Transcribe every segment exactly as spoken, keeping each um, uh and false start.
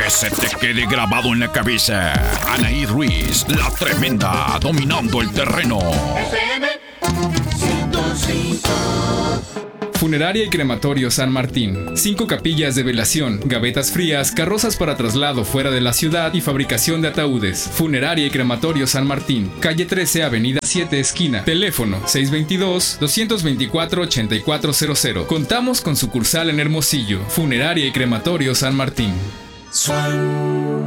Que se te quede grabado en la cabeza. Anaí Ruiz, la tremenda, dominando el terreno. F M ciento cinco. Funeraria y Crematorio San Martín. Cinco capillas de velación, gavetas frías, carrozas para traslado fuera de la ciudad y fabricación de ataúdes. Funeraria y Crematorio San Martín. Calle trece, Avenida siete, esquina. Teléfono seis dos dos, dos dos cuatro, ocho cuatro cero cero. Contamos con sucursal en Hermosillo. Funeraria y Crematorio San Martín. Swan.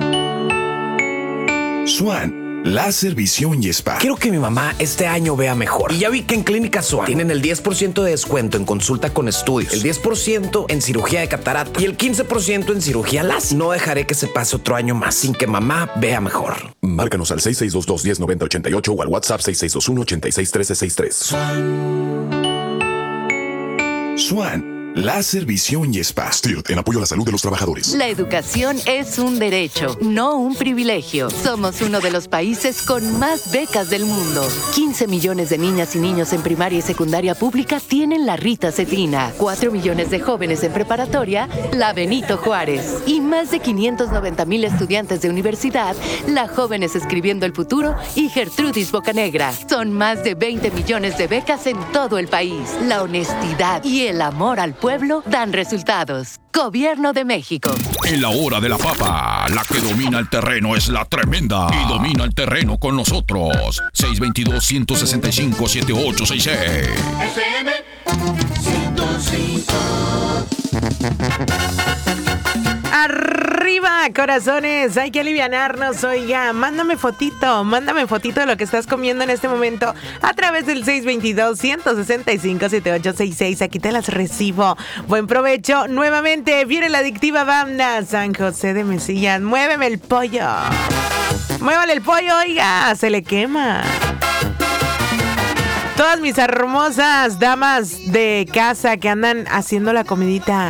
Swan. Láser, visión y spa. Quiero que mi mamá este año vea mejor. Y ya vi que en Clínica Swan tienen el diez por ciento de descuento en consulta con estudios, el diez por ciento en cirugía de catarata y el quince por ciento en cirugía láser. No dejaré que se pase otro año más sin que mamá vea mejor. Márcanos al seis seis dos dos, uno cero nueve cero ocho ocho o al WhatsApp seis seis dos uno, ocho seis uno tres seis tres. Swan. Swan. Láser, visión y spa. Stirt, en apoyo a la salud de los trabajadores. La educación es un derecho, no un privilegio. Somos uno de los países con más becas del mundo. quince millones de niñas y niños en primaria y secundaria pública tienen la Rita Cetina. cuatro millones de jóvenes en preparatoria, la Benito Juárez. Y más de quinientos noventa mil estudiantes de universidad, la Jóvenes Escribiendo el Futuro y Gertrudis Bocanegra. Son más de veinte millones de becas en todo el país. La honestidad y el amor al pueblo pueblo dan resultados. Gobierno de México. En la hora de la papa, la que domina el terreno es la tremenda. Y domina el terreno con nosotros. seis dos dos, uno seis cinco, siete ocho seis seis. F M ciento cinco. Arriba, corazones, hay que alivianarnos, oiga, mándame fotito, mándame fotito de lo que estás comiendo en este momento a través del seis dos dos, uno seis cinco, siete ocho seis seis, aquí te las recibo. Buen provecho, nuevamente viene la adictiva banda San José de Mesillas, muéveme el pollo, muévale el pollo, oiga, se le quema. Todas mis hermosas damas de casa que andan haciendo la comidita,